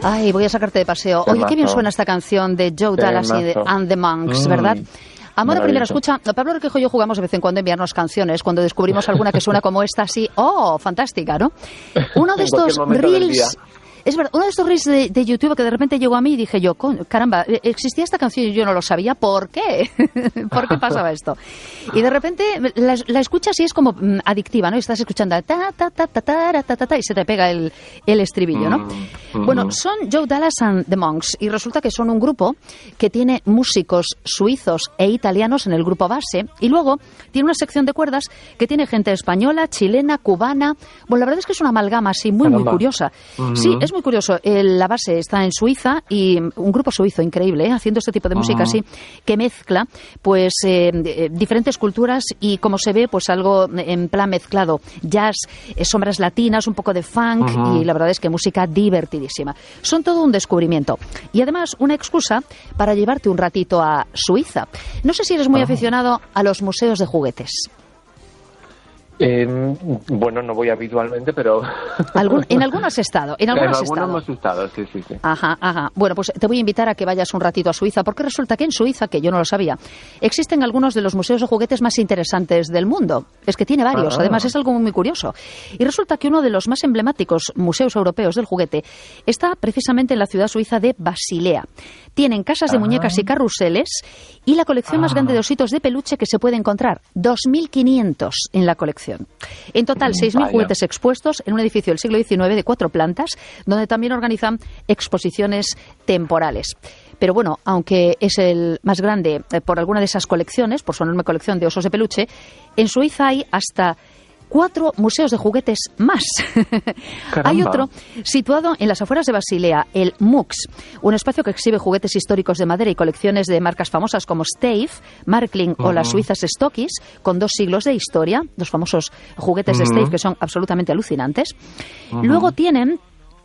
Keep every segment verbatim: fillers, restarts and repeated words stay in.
Ay, voy a sacarte de paseo. Oye, qué bien suena esta canción de Joe Dallas y de And the Monks, ¿verdad? Mm. Amor a primera escucha. Pablo Requejo y yo jugamos de vez en cuando a enviarnos canciones cuando descubrimos alguna que suena como esta, así. ¡Oh, fantástica!, ¿no? Uno de estos reels... Es verdad, uno de estos reels de, de YouTube que de repente llegó a mí y dije yo, caramba, existía esta canción y yo no lo sabía, ¿por qué? ¿Por qué pasaba esto? Y de repente la, la escuchas y es como mm, adictiva, ¿no? Y estás escuchando ta, ta, ta, ta, ta, ta, ta, ta, y se te pega el, el estribillo, ¿no? Mm-hmm. Bueno, son Joe Dallas and the Monks y resulta que son un grupo que tiene músicos suizos e italianos en el grupo base y luego tiene una sección de cuerdas que tiene gente española, chilena, cubana. Bueno, la verdad es que es una amalgama así muy, muy curiosa. Mm-hmm. Sí, es muy curioso. La base está en Suiza y un grupo suizo increíble, ¿eh? Haciendo este tipo de música uh-huh. así que mezcla pues eh, diferentes culturas y como se ve pues algo en plan mezclado, jazz, eh, sombras latinas, un poco de funk uh-huh. y la verdad es que música divertidísima. Son todo un descubrimiento y además una excusa para llevarte un ratito a Suiza. No sé si eres muy uh-huh. aficionado a los museos de juguetes. Eh, bueno, no voy habitualmente, pero... ¿Algún, ¿En alguno has estado? En algunos has estado. hemos estado, sí, sí, sí. Ajá, ajá. Bueno, pues te voy a invitar a que vayas un ratito a Suiza, porque resulta que en Suiza, que yo no lo sabía, existen algunos de los museos de juguetes más interesantes del mundo. Es que tiene varios, ah. además es algo muy curioso. Y resulta que uno de los más emblemáticos museos europeos del juguete está precisamente en la ciudad suiza de Basilea. Tienen casas de ah. muñecas y carruseles y la colección ah. más grande de ositos de peluche que se puede encontrar. dos mil quinientos en la colección. En total, seis mil juguetes expuestos en un edificio del siglo diecinueve de cuatro plantas, donde también organizan exposiciones temporales. Pero bueno, aunque es el más grande eh, por alguna de esas colecciones, por su enorme colección de osos de peluche, en Suiza hay hasta cuatro museos de juguetes más. Hay otro situado en las afueras de Basilea, el M U X, un espacio que exhibe juguetes históricos de madera y colecciones de marcas famosas como Stave, Marklin uh-huh. o las suizas Stockies, con dos siglos de historia, los famosos juguetes uh-huh. de Stave que son absolutamente alucinantes. Uh-huh. Luego tienen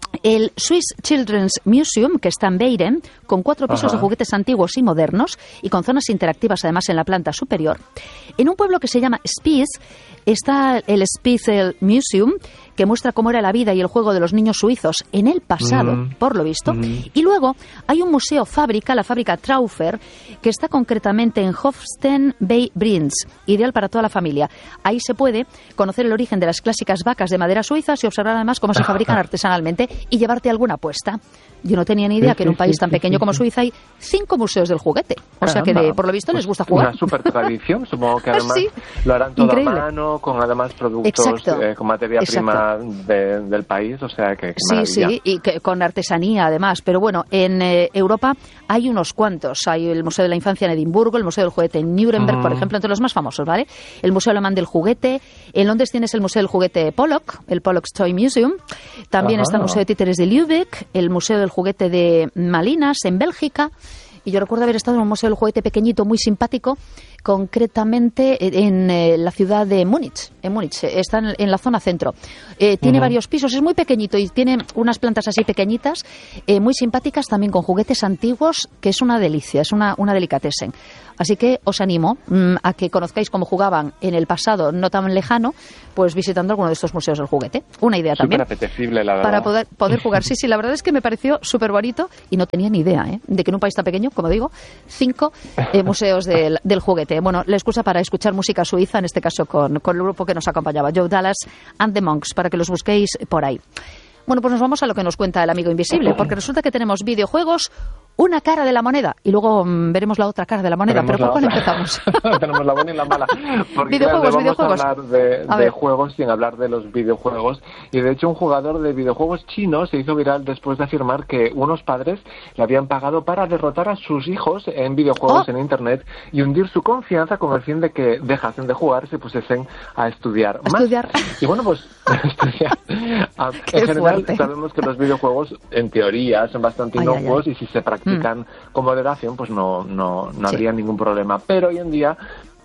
el Swiss Children's Museum, que está en Beiren, con cuatro pisos Ajá. de juguetes antiguos y modernos y con zonas interactivas además en la planta superior. En un pueblo que se llama Spiez está el Spitzel Museum, que muestra cómo era la vida y el juego de los niños suizos en el pasado, mm. por lo visto. Mm. Y luego hay un museo fábrica, la fábrica Traufer, que está concretamente en Hofsten bei Brinz, ideal para toda la familia. Ahí se puede conocer el origen de las clásicas vacas de madera suizas y observar además cómo se fabrican artesanalmente y llevarte alguna apuesta. Yo no tenía ni idea sí, que en un país sí, tan pequeño sí, como Suiza hay cinco museos del juguete. O Caramba. sea que, de, por lo visto, pues les gusta jugar. Una super tradición, supongo que además sí. lo harán todo Increíble. a mano, con además productos, eh, con materia Exacto. prima de, del país, o sea que... Sí, maravilla. sí, y que, con artesanía además. Pero bueno, en eh, Europa hay unos cuantos. Hay el Museo de la Infancia en Edimburgo, el Museo del Juguete en Nuremberg, mm. por ejemplo, entre los más famosos, ¿vale? El Museo Alemán del Juguete. En Londres tienes el Museo del Juguete Pollock, el Pollock's Toy Museum. También Ajá. está el Museo de Títeres de Lübeck, el Museo del Juguete de Malinas, en Bélgica. Y yo recuerdo haber estado en un museo del juguete pequeñito, muy simpático, concretamente en eh, la ciudad de Múnich. En Múnich, está en, en la zona centro. Eh, tiene uh-huh. varios pisos, es muy pequeñito y tiene unas plantas así pequeñitas, eh, muy simpáticas, también con juguetes antiguos, que es una delicia, es una, una delicatessen. Así que os animo mmm, a que conozcáis cómo jugaban en el pasado no tan lejano, pues visitando alguno de estos museos del juguete. Una idea Súper también. apetecible, la verdad. Para poder, poder jugar. Sí, sí, la verdad es que me pareció súper bonito y no tenía ni idea ¿eh? de que en un país tan pequeño, como digo, cinco eh, museos del, del juguete. Bueno, la excusa para escuchar música suiza, en este caso con, con el grupo que nos acompañaba, Joe Dallas and the Monks, para que los busquéis por ahí. Bueno, pues nos vamos a lo que nos cuenta el amigo invisible, porque resulta que tenemos videojuegos, una cara de la moneda, y luego mmm, veremos la otra cara de la moneda. Tenemos ¿Pero por cuál empezamos? Tenemos la buena y la mala. Porque videojuegos, vamos videojuegos. a hablar de, a de juegos sin hablar de los videojuegos. Y de hecho un jugador de videojuegos chino se hizo viral después de afirmar que unos padres le habían pagado para derrotar a sus hijos en videojuegos oh. en Internet y hundir su confianza con el fin de que dejasen de jugar y se pusiesen a estudiar ¿A más. estudiar? Y bueno, pues estudiar. en general fuerte. Sabemos que los videojuegos en teoría son bastante inocuos y si se practican Mm. con moderación, pues no, no, no habría sí. ningún problema. Pero hoy en día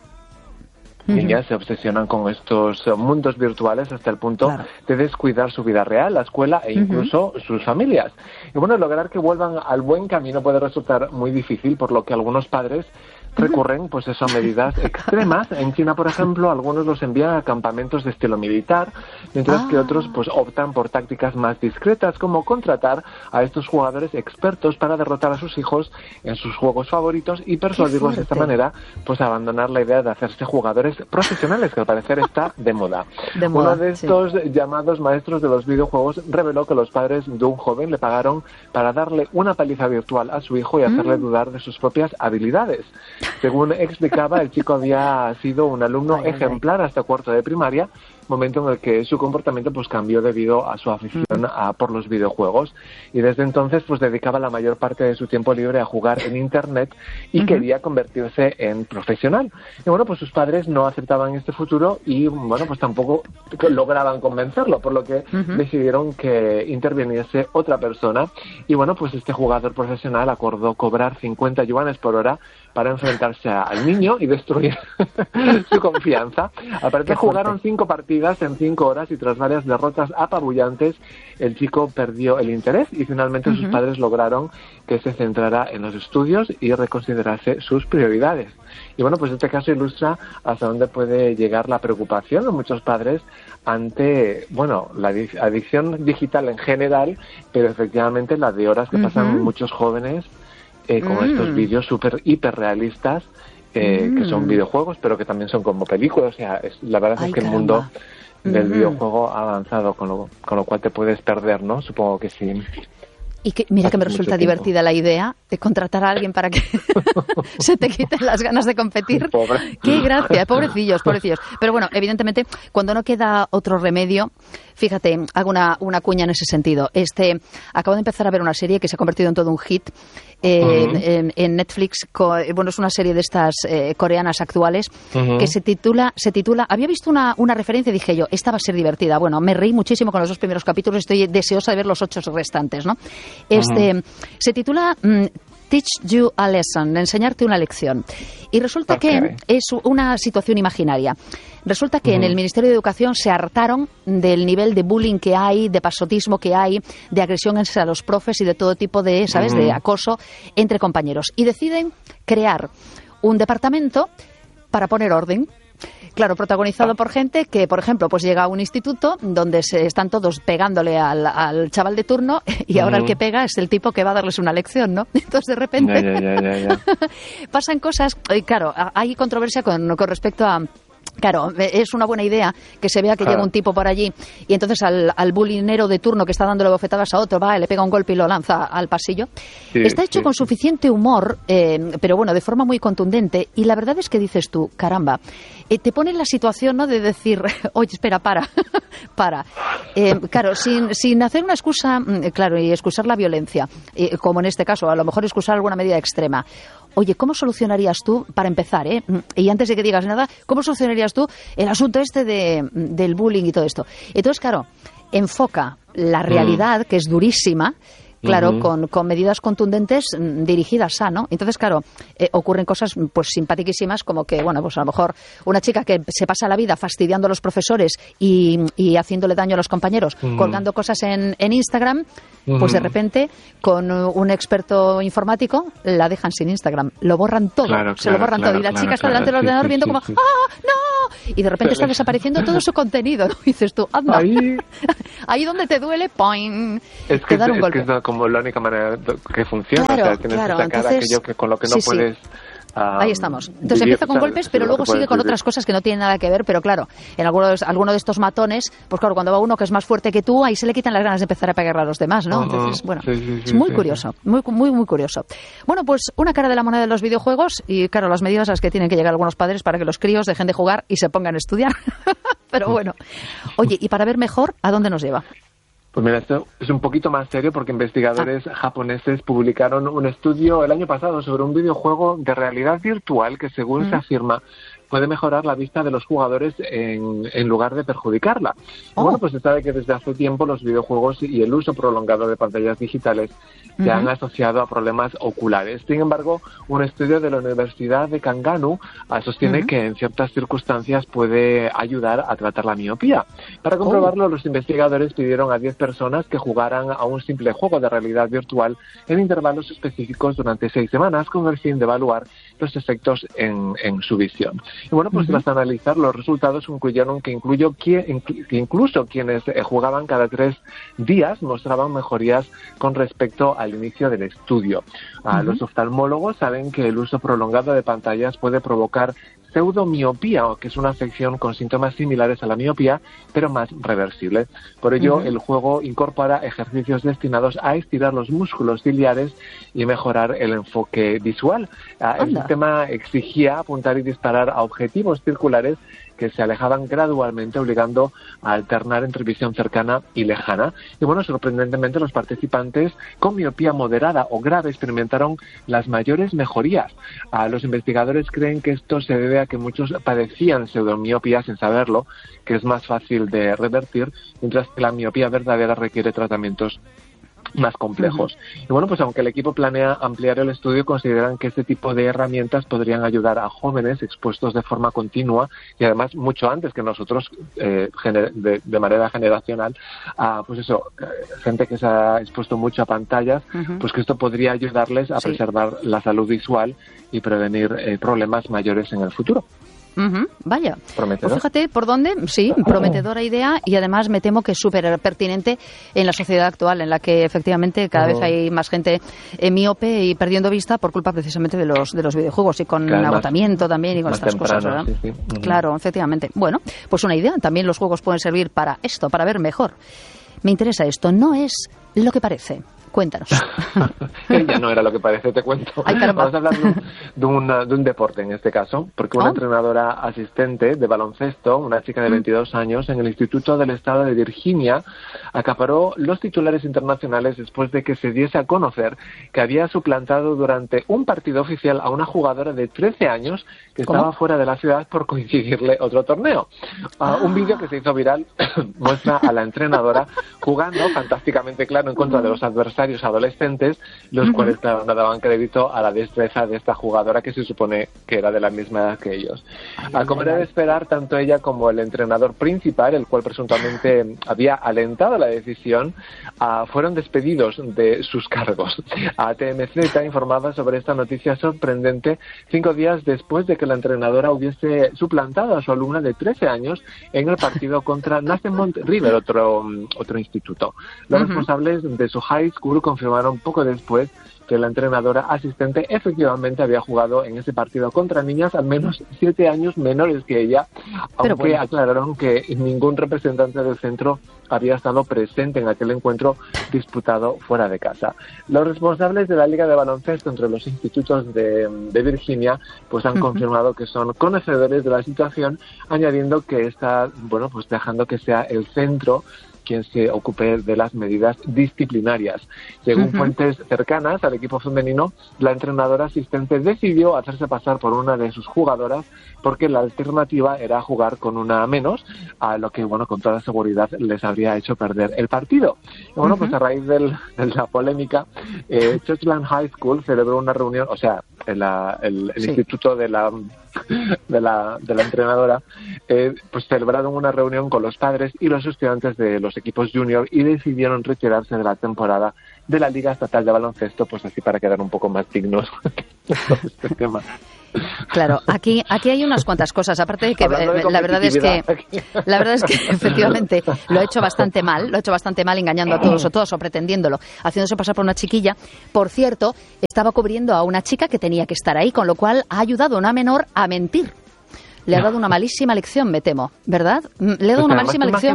uh-huh. niñas se obsesionan con estos mundos virtuales hasta el punto claro. de descuidar su vida real, la escuela e incluso uh-huh. sus familias. Y bueno, lograr que vuelvan al buen camino puede resultar muy difícil, por lo que algunos padres recurren pues eso, a medidas extremas. En China, por ejemplo, algunos los envían a campamentos de estilo militar, mientras ah. que otros pues optan por tácticas más discretas, como contratar a estos jugadores expertos para derrotar a sus hijos en sus juegos favoritos y persuadirlos de esta manera pues a abandonar la idea de hacerse jugadores profesionales, que al parecer está de moda. De moda, Uno de estos sí. llamados maestros de los videojuegos reveló que los padres de un joven le pagaron para darle una paliza virtual a su hijo y hacerle mm. dudar de sus propias habilidades. Según explicaba, el chico había sido un alumno ay, ejemplar ay. hasta cuarto de primaria, momento en el que su comportamiento pues cambió debido a su afición a, por los videojuegos, y desde entonces pues dedicaba la mayor parte de su tiempo libre a jugar en internet y uh-huh. quería convertirse en profesional. Y bueno, pues sus padres no aceptaban este futuro y bueno, pues tampoco lograban convencerlo, por lo que uh-huh. decidieron que interviniese otra persona, y bueno, pues este jugador profesional acordó cobrar cincuenta yuanes por hora para enfrentarse al niño y destruir su confianza. Aparte, jugaron cinco partidas en cinco horas y tras varias derrotas apabullantes, el chico perdió el interés y finalmente uh-huh. sus padres lograron que se centrara en los estudios y reconsiderase sus prioridades. Y bueno, pues este caso ilustra hasta dónde puede llegar la preocupación de muchos padres ante, bueno, la adicción digital en general, pero efectivamente la de horas que uh-huh. pasan muchos jóvenes Eh, con mm. estos vídeos súper hiperrealistas eh, mm. que son videojuegos, pero que también son como películas. O sea, es, la verdad Ay, es que caramba. el mundo del mm-hmm. videojuego ha avanzado, con lo, con lo cual te puedes perder, ¿no? Supongo que sí. Y que, mira que me resulta divertida la idea de contratar a alguien para que se te quiten las ganas de competir. Pobre. Qué gracia, pobrecillos, pobrecillos. Pero bueno, evidentemente, cuando no queda otro remedio, fíjate, hago una, una cuña en ese sentido. Este, acabo de empezar a ver una serie que se ha convertido en todo un hit eh, uh-huh. en, en Netflix. Co, bueno, es una serie de estas eh, coreanas actuales uh-huh. que se titula, se titula, había visto una, una referencia y dije yo, esta va a ser divertida. Bueno, me reí muchísimo con los dos primeros capítulos, estoy deseosa de ver los ocho restantes, ¿no? Este, uh-huh. Se titula mm, Teach You a Lesson, enseñarte una lección. Y resulta okay. que es una situación imaginaria. Resulta que uh-huh. en el Ministerio de Educación se hartaron del nivel de bullying que hay, de pasotismo que hay, de agresión a los profes y de todo tipo de, ¿sabes?, uh-huh. de acoso entre compañeros. Y deciden crear un departamento para poner orden. Claro, protagonizado por gente que, por ejemplo, pues llega a un instituto donde se están todos pegándole al, al chaval de turno y ahora uh-huh. el que pega es el tipo que va a darles una lección, ¿no? Entonces, de repente, ya, ya, ya, ya, ya. pasan cosas. Y claro, hay controversia con, con respecto a... Claro, es una buena idea que se vea que claro. llega un tipo por allí y entonces al, al bulinero de turno que está dándole bofetadas a otro, va, le pega un golpe y lo lanza al pasillo. Sí, está hecho sí, con sí. suficiente humor, eh, pero bueno, de forma muy contundente, y la verdad es que dices tú, caramba, eh, te pone en la situación, ¿no?, de decir, oye, espera, para, para. Eh, claro, sin, sin hacer una excusa, claro, y excusar la violencia, eh, como en este caso, a lo mejor excusar alguna medida extrema. Oye, ¿cómo solucionarías tú, para empezar, eh? y antes de que digas nada, ¿cómo solucionarías tú el asunto este de, del bullying y todo esto? Entonces, claro, enfoca la realidad, mm. que es durísima, claro, uh-huh. con, con medidas contundentes mm, dirigidas a, ¿no? Entonces, claro, eh, ocurren cosas pues simpaticísimas, como que, bueno, pues a lo mejor una chica que se pasa la vida fastidiando a los profesores y, y haciéndole daño a los compañeros, uh-huh. colgando cosas en, en Instagram, uh-huh. pues de repente, con un experto informático, la dejan sin Instagram. Lo borran todo, claro, se claro, lo borran claro, todo. Y la claro, chica está claro, delante del sí, ordenador sí, viendo sí, como, sí. ¡ah, no! Y de repente está desapareciendo todo su contenido, ¿no? Y dices tú, anda. Ahí, Ahí donde te duele, ¡poing! Es que, te dan un es, golpe. que es como la única manera que funciona. Claro, o sea, tienes claro. que sacar Entonces, aquello que con lo que no sí, puedes... Sí. Um, Ahí estamos. Entonces vivir, empieza con ¿sabes? golpes, pero Sí, luego sigue con vivir. otras cosas que no tienen nada que ver. Pero claro, en algunos, alguno de estos matones, pues claro, cuando va uno que es más fuerte que tú, ahí se le quitan las ganas de empezar a pegar a los demás, ¿no? Uh-huh. Entonces, bueno, sí, sí, sí, es muy sí, curioso, sí. muy, muy, muy curioso. Bueno, pues una cara de la moneda de los videojuegos y, claro, las medidas a las que tienen que llegar algunos padres para que los críos dejen de jugar y se pongan a estudiar. Pero bueno. Oye, y para ver mejor, ¿a dónde nos lleva? Pues mira, esto es un poquito más serio porque investigadores ah. japoneses publicaron un estudio el año pasado sobre un videojuego de realidad virtual que, según mm. se afirma, puede mejorar la vista de los jugadores en, en lugar de perjudicarla. Oh. Bueno, pues se sabe que desde hace tiempo los videojuegos y el uso prolongado de pantallas digitales se uh-huh. han asociado a problemas oculares. Sin embargo, un estudio de la Universidad de Kanganu sostiene uh-huh. que en ciertas circunstancias puede ayudar a tratar la miopía. Para comprobarlo, oh. los investigadores pidieron a diez personas que jugaran a un simple juego de realidad virtual en intervalos específicos durante seis semanas con el fin de evaluar estos efectos en, en su visión. Y bueno, pues uh-huh. tras analizar los resultados concluyeron que, incluyó, que incluso quienes jugaban cada tres días mostraban mejorías con respecto al inicio del estudio. Uh-huh. Uh, los oftalmólogos saben que el uso prolongado de pantallas puede provocar pseudomiopía, que es una afección con síntomas similares a la miopía, pero más reversible. Por ello, uh-huh. el juego incorpora ejercicios destinados a estirar los músculos ciliares y mejorar el enfoque visual. Uh, el sistema exigía apuntar y disparar a objetivos circulares que se alejaban gradualmente, obligando a alternar entre visión cercana y lejana. Y bueno, sorprendentemente, los participantes con miopía moderada o grave experimentaron las mayores mejorías. Uh, los investigadores creen que esto se debe a que muchos padecían pseudomiopía sin saberlo, que es más fácil de revertir, mientras que la miopía verdadera requiere tratamientos más complejos. Uh-huh. Y bueno, pues aunque el equipo planea ampliar el estudio, consideran que este tipo de herramientas podrían ayudar a jóvenes expuestos de forma continua y además mucho antes que nosotros, eh, gener- de, de manera generacional, a pues eso, gente que se ha expuesto mucho a pantallas, uh-huh. pues que esto podría ayudarles a sí. preservar la salud visual y prevenir eh, problemas mayores en el futuro. Uh-huh, vaya, pues fíjate por dónde, sí, prometedora idea, y además me temo que es súper pertinente en la sociedad actual, en la que efectivamente cada uh-huh. vez hay más gente eh, miope y perdiendo vista por culpa precisamente de los de los videojuegos y con claro, agotamiento más, también y con estas temprano, cosas, ¿verdad? Sí, sí. Uh-huh. Claro, efectivamente. Bueno, pues una idea, también los juegos pueden servir para esto, para ver mejor. Me interesa esto, no es lo que parece. Cuéntanos. Ya no era lo que parece, te cuento. Ay, Vamos a hablar de un, de, un, de un deporte en este caso, porque una ¿Oh? entrenadora asistente de baloncesto, una chica de veintidós años, en el Instituto del Estado de Virginia, acaparó los titulares internacionales después de que se diese a conocer que había suplantado durante un partido oficial a una jugadora de trece años que ¿Cómo? estaba fuera de la ciudad por coincidirle otro torneo. Ah. Uh, un vídeo que se hizo viral muestra a la entrenadora jugando fantásticamente claro en contra de los adversarios adolescentes, los uh-huh. cuales claro, no daban crédito a la destreza de esta jugadora que se supone que era de la misma edad que ellos. A como era de esperar, tanto ella como el entrenador principal, el cual presuntamente había alentado la decisión, uh, fueron despedidos de sus cargos. A T M Z informaba sobre esta noticia sorprendente cinco días después de que la entrenadora hubiese suplantado a su alumna de trece años en el partido contra Nassemont River, otro, otro instituto. Los uh-huh. responsables de su high school confirmaron poco después que la entrenadora asistente efectivamente había jugado en ese partido contra niñas al menos siete años menores que ella, aunque bueno. aclararon que ningún representante del centro había estado presente en aquel encuentro disputado fuera de casa. Los responsables de la Liga de Baloncesto entre los institutos de, de Virginia pues han uh-huh. confirmado que son conocedores de la situación, añadiendo que está, bueno, pues dejando que sea el centro quien se ocupe de las medidas disciplinarias. Según uh-huh. fuentes cercanas al equipo femenino, la entrenadora asistente decidió hacerse pasar por una de sus jugadoras porque la alternativa era jugar con una menos, a lo que, bueno, con toda seguridad les habría hecho perder el partido. Y bueno, uh-huh. pues a raíz del, de la polémica, eh, Churchland High School celebró una reunión, o sea, el, el, el sí. instituto de la de la, de la entrenadora, eh, pues celebraron una reunión con los padres y los estudiantes de los equipos junior y decidieron retirarse de la temporada de la Liga Estatal de Baloncesto, pues así para quedar un poco más dignos con este tema. Claro, aquí aquí hay unas cuantas cosas, aparte de que de la verdad es que la verdad es que efectivamente lo ha hecho bastante mal, lo ha hecho bastante mal engañando a todos o todas o pretendiéndolo, haciéndose pasar por una chiquilla. Por cierto, estaba cubriendo a una chica que tenía que estar ahí, con lo cual ha ayudado a una menor a mentir. Le ha dado una malísima lección, me temo, ¿verdad? Le ha dado pues una malísima lección.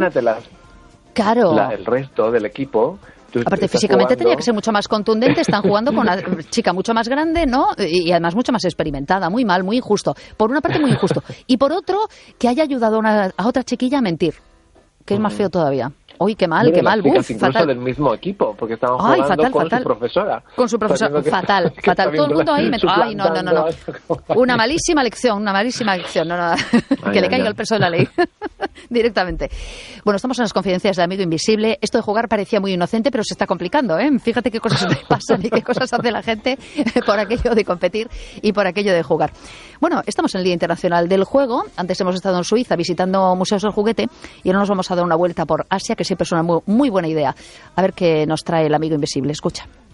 Claro. La, el resto del equipo. Aparte, físicamente jugando. Tenía que ser mucho más contundente. Están jugando con una chica mucho más grande, ¿no? Y, y además mucho más experimentada. Muy mal, muy injusto. Por una parte, muy injusto. Y por otro, que haya ayudado a, una, a otra chiquilla a mentir. Que es más feo todavía. Uy, qué mal, Mira, qué mal. Uf, incluso fatal. Del mismo equipo, porque estaban jugando Ay, fatal, con fatal. su profesora. Con su profesora, que, fatal, que fatal. Todo el mundo ahí me... Ay, no, no, no, no. Una malísima lección, una malísima lección. No, no. Ay, que ay, le caiga ay. el peso de la ley. Directamente. Bueno, estamos en las confidencias del amigo invisible. Esto de jugar parecía muy inocente, pero se está complicando, ¿eh? Fíjate qué cosas te pasan y qué cosas hace la gente por aquello de competir y por aquello de jugar. Bueno, estamos en el Día Internacional del Juego. Antes hemos estado en Suiza visitando museos del juguete y ahora nos vamos a dar una vuelta por Asia, que siempre es una muy, muy buena idea. A ver qué nos trae el amigo invisible. Escucha.